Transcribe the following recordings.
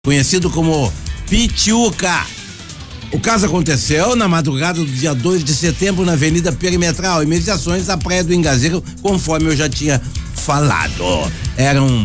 conhecido como Pitiuca. O caso aconteceu na madrugada do dia 2 de setembro na Avenida Perimetral, imediações à Praia do Ingazeiro, conforme eu já tinha falado. Eram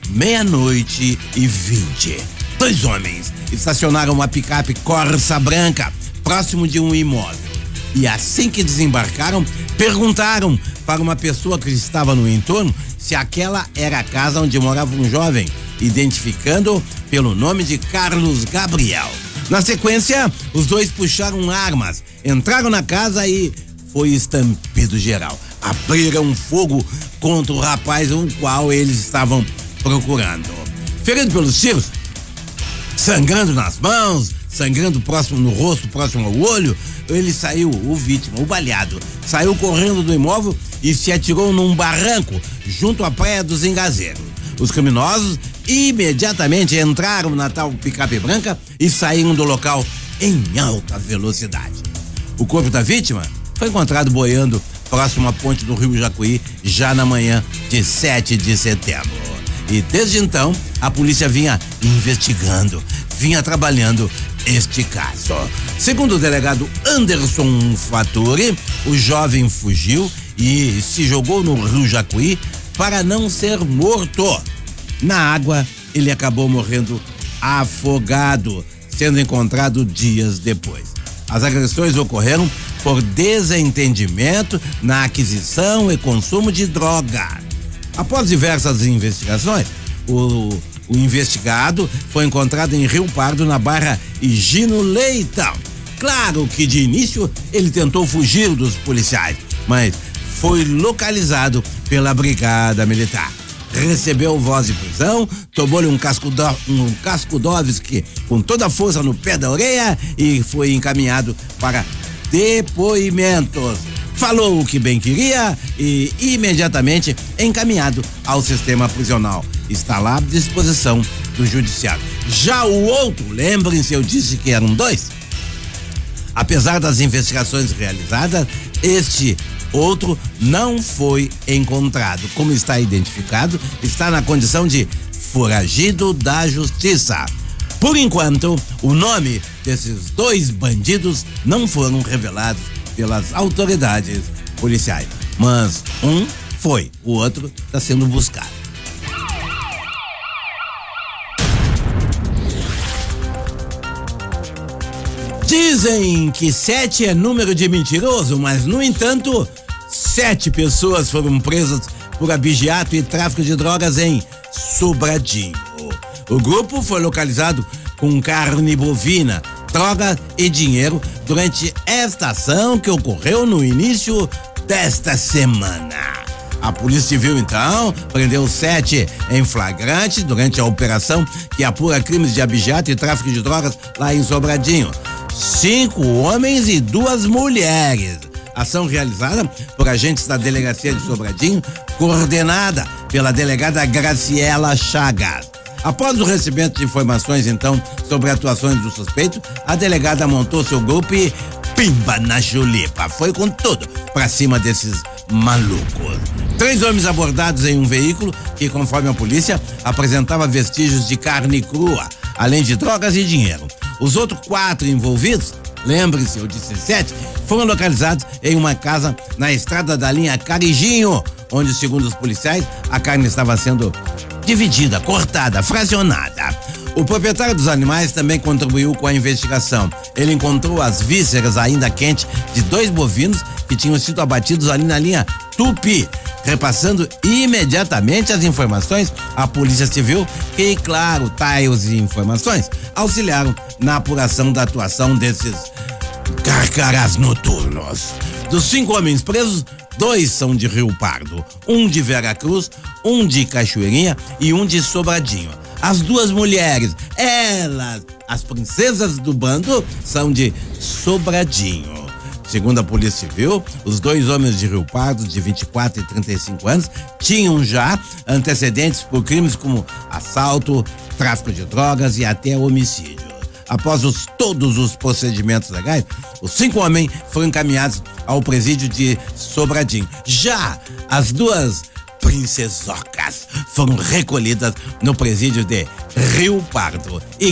00:20. Dois homens estacionaram uma picape Corsa branca próximo de um imóvel. E assim que desembarcaram, perguntaram para uma pessoa que estava no entorno se aquela era a casa onde morava um jovem, identificando pelo nome de Carlos Gabriel. Na sequência, os dois puxaram armas, entraram na casa e foi estampido geral. Abriram fogo contra o rapaz o qual eles estavam procurando. Ferido pelos tiros, sangrando nas mãos, sangrando próximo no rosto, próximo ao olho, ele saiu, o vítima, o baleado, saiu correndo do imóvel e se atirou num barranco junto à Praia dos Engazeiros. Os criminosos imediatamente entraram na tal picape branca e saíram do local em alta velocidade. O corpo da vítima foi encontrado boiando próximo à ponte do Rio Jacuí já na manhã de 7 de setembro. E desde então, a polícia vinha investigando, vinha trabalhando este caso. Segundo o delegado Anderson Fattori, o jovem fugiu e se jogou no Rio Jacuí para não ser morto. Na água, ele acabou morrendo afogado, sendo encontrado dias depois. As agressões ocorreram por desentendimento na aquisição e consumo de droga. Após diversas investigações, o investigado foi encontrado em Rio Pardo, na Barra Higino Leitão. Claro que de início ele tentou fugir dos policiais, mas foi localizado pela Brigada Militar. Recebeu voz de prisão, tomou-lhe um cascudovski com toda a força no pé da orelha e foi encaminhado para depoimentos. Falou o que bem queria e imediatamente encaminhado ao sistema prisional. Está lá à disposição do judiciário. Já o outro, lembrem-se, eu disse que eram dois. Apesar das investigações realizadas, este outro não foi encontrado. Como está identificado, está na condição de foragido da justiça. Por enquanto, o nome desses dois bandidos não foram revelados pelas autoridades policiais. Mas um foi, o outro está sendo buscado. Dizem que 7 é número de mentiroso, mas, no entanto, 7 pessoas foram presas por abigeato e tráfico de drogas em Sobradinho. O grupo foi localizado com carne bovina, droga e dinheiro durante esta ação que ocorreu no início desta semana. A Polícia Civil, então, prendeu 7 em flagrante durante a operação que apura crimes de abigeato e tráfico de drogas lá em Sobradinho. 5 homens e 2 mulheres. Ação realizada por agentes da Delegacia de Sobradinho, coordenada pela delegada Graciela Chagas. Após o recebimento de informações, então, sobre atuações do suspeito, a delegada montou seu grupo e pimba na chulipa. Foi com tudo pra cima desses malucos. 3 homens abordados em um veículo que, conforme a polícia, apresentava vestígios de carne crua, além de drogas e dinheiro. Os outros 4 envolvidos, lembre-se, eu disse 7, foram localizados em uma casa na estrada da linha Carijinho, onde, segundo os policiais, a carne estava sendo dividida, cortada, fracionada. O proprietário dos animais também contribuiu com a investigação. Ele encontrou as vísceras ainda quentes de 2 bovinos que tinham sido abatidos ali na linha Tupi, repassando imediatamente as informações à Polícia Civil que, claro, tais informações auxiliaram na apuração da atuação desses carcarás noturnos. Dos 5 homens presos, 2 são de Rio Pardo, um de Veracruz, um de Cachoeirinha e um de Sobradinho. As 2 mulheres, elas, as princesas do bando, são de Sobradinho. Segundo a Polícia Civil, os 2 homens de Rio Pardo, de 24 e 35 anos, tinham já antecedentes por crimes como assalto, tráfico de drogas e até homicídio. Após todos os procedimentos legais, os 5 homens foram encaminhados ao presídio de Sobradinho. Já as 2 princesocas foram recolhidas no presídio de Rio Pardo.